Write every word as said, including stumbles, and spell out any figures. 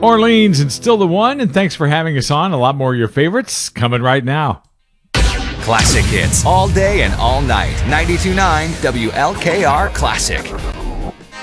Orleans and Still the One, and thanks for having us on. A lot more of your favorites coming right now. Classic hits all day and all night. ninety-two point nine W L K R Classic.